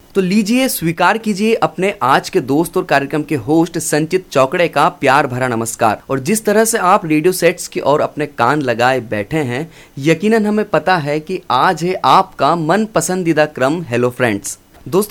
तो लीजिए स्वीकार कीजिए अपने आज के दोस्त और कार्यक्रम के होस्ट संचित चौकड़े का प्यार भरा नमस्कार। और जिस तरह से आप रेडियो सेट्स की ओर अपने कान लगाए बैठे हैं, यकीनन हमें पता है कि आज है आपका मन पसंदीदा क्रम हेलो फ्रेंड्स।